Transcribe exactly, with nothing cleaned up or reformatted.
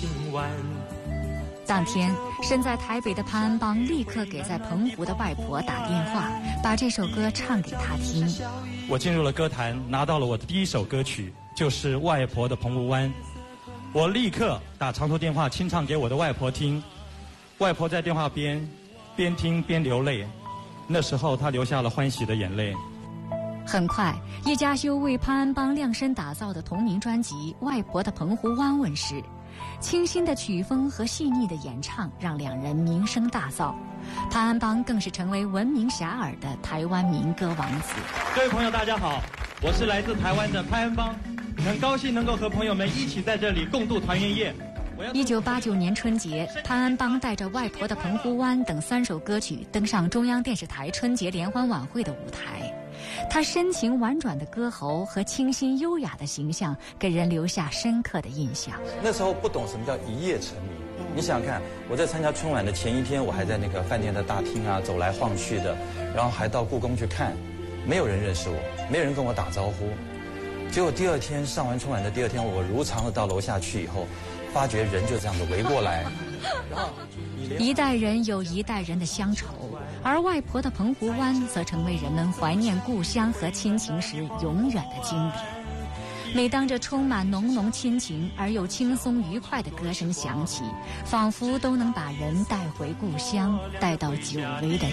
情湾。 当天，身在台北的潘安邦立刻给在澎湖的外婆打电话，把这首歌唱给她听。 我进入了歌坛，拿到了我的第一首歌曲，就是《外婆的澎湖湾》。我立刻打长途电话清唱给我的外婆听，外婆在电话边边听边流泪，那时候她流下了欢喜的眼泪。 很快，叶嘉修为潘安邦量身打造的同名专辑《外婆的澎湖湾》问世。清新的曲风和细腻的演唱让两人名声大噪，潘安邦更是成为闻名遐迩的台湾民歌王子。 各位朋友大家好，我是来自台湾的潘安邦，很高兴能够和朋友们一起在这里共度团圆夜。 一九八九年春节，潘安邦带着《外婆的澎湖湾》等三首歌曲登上中央电视台春节联欢晚会的舞台。他深情婉转的歌喉和清新优雅的形象给人留下深刻的印象。 那时候不懂什么叫一夜成名，你想想看，我在参加春晚的前一天，我还在那个饭店的大厅啊走来晃去的，然后还到故宫去看，没有人认识我，没有人跟我打招呼。结果第二天上完春晚的第二天，我如常的到楼下去以后，发觉人就这样子围过来。然后一代人有一代人的乡愁，而外婆的澎湖湾则成为人们怀念故乡和亲情时永远的经典。每当这充满浓浓亲情而又轻松愉快的歌声响起，仿佛都能把人带回故乡，带到久违的